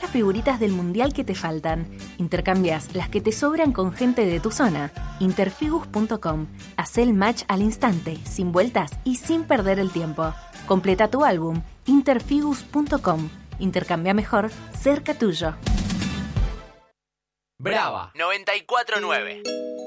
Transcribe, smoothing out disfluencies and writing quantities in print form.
las figuritas del mundial que te faltan. Intercambias las que te sobran con gente de tu zona. Interfigus.com. Hacé el match al instante, sin vueltas y sin perder el tiempo. Completa tu álbum. Interfigus.com. Intercambia mejor, cerca tuyo. Brava 94.9.